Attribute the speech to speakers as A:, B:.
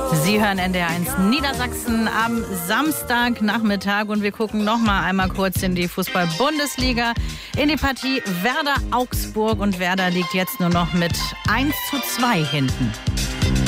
A: Sie hören NDR1 Niedersachsen am Samstagnachmittag und wir gucken noch mal einmal kurz in die Fußball-Bundesliga, in die Partie Werder Augsburg, und Werder liegt jetzt nur noch mit 1:2 hinten.